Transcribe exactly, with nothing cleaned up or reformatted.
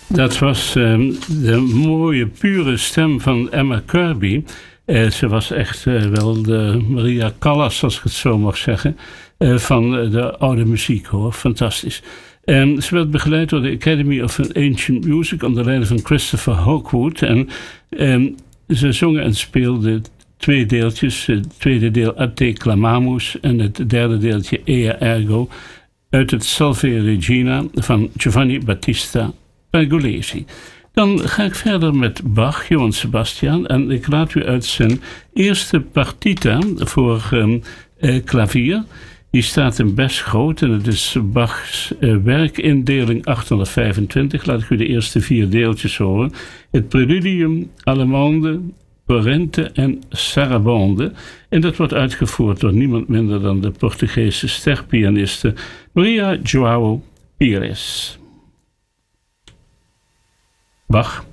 Dat was um, de mooie, pure stem van Emma Kirkby. Uh, ze was echt uh, wel de Maria Callas, als ik het zo mag zeggen, uh, van de oude muziek, hoor. Fantastisch. En ze werd begeleid door de Academy of Ancient Music onder leiding van Christopher Hawkwood. En um, ze zongen en speelden twee deeltjes. Het tweede deel A Te Clamamus en het derde deeltje Ea Ergo uit het Salve Regina van Giovanni Battista Pergolesi. Dan ga ik verder met Bach, Johann Sebastian, en ik laat u uit zijn eerste partita voor um, eh, klavier. Die staat in best groot en het is Bachs uh, werkindeling achthonderdvijfentwintig. Laat ik u de eerste vier deeltjes horen. Het Preludium, Allemande, Porrente en Sarabande. En dat wordt uitgevoerd door niemand minder dan de Portugese sterpianiste Maria João Pires. Bach.